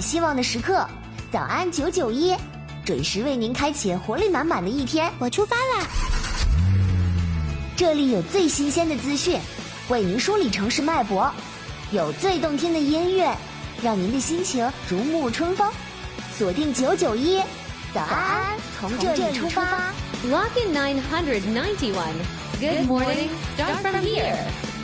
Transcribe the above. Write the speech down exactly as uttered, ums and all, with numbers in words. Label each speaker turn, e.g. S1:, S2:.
S1: 希望的时刻，早安九九一，准时为您开启活力满满的一天。
S2: 我出发啦！
S1: 这里有最新鲜的资讯，为您梳理城市脉搏，有最动听的音乐，让您的心情如沐春风。锁定九九一，早安，从这里出发。
S3: Lock in nine ninety-one. Good morning. Start from here.